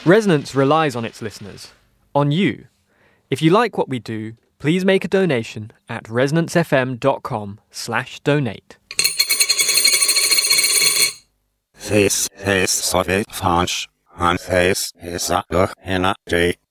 Resonance relies on its listeners, on you. If you like what we do, please make a donation at resonancefm.com/donate. This is Soviet French, and this is a